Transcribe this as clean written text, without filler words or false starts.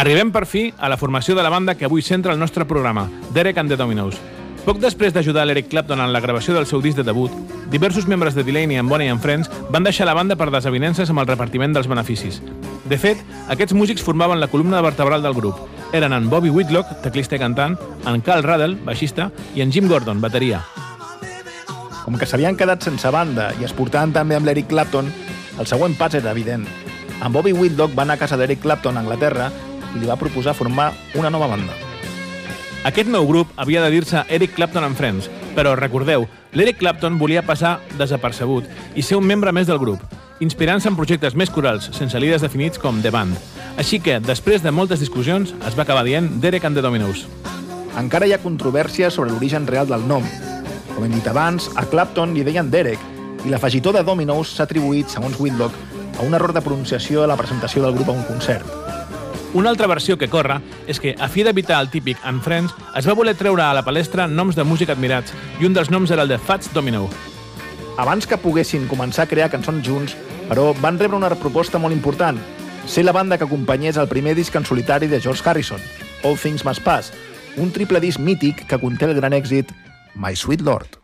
Arribem per fi a la formació de la banda que avui centra el nostre programa, Derek and the Dominos. Poc després d'ajudar l'Eric Clapton en la gravació del seu disc de debut, diversos membres de Delaney and Bonnie and Friends van deixar la banda per desavinences amb el repartiment dels beneficis. De fet, aquests músics formaven la columna vertebral del grup. Eren en Bobby Whitlock, teclista i cantant, en Carl Radle, baixista, i en Jim Gordon, bateria. Com que s'havien quedat sense banda i es portaven també amb l'Eric Clapton, el següent pas era evident. En Bobby Whitlock va anar a casa d'Eric Clapton a Anglaterra i li va proposar formar una nova banda. Aquest nou grup havia de dir-se Eric Clapton and Friends, però recordeu, l'Eric Clapton volia passar desapercebut i ser un membre més del grup, inspirant-se en projectes més corals, sense líders definits com The Band. Així que, després de moltes discussions, es va acabar dient Derek and the Dominos. Encara hi ha controvèrsia sobre l'origen real del nom. Com hem dit abans, a Clapton li deien Derek, i l'afegitó de Dominos s'ha atribuït, segons Whitlock, a un error de pronunciació a la presentació del grup a un concert. Una altra versió que corre és que, a fi d'evitar el típic And Friends, es va voler treure a la palestra noms de música admirats, i un dels noms era el de Fats Domino. Abans que poguessin començar a crear cançons junts, però van rebre una proposta molt important, ser la banda que acompanyés el primer disc en solitari de George Harrison, All Things Must Pass, un triple disc mític que conté el gran èxit My Sweet Lord.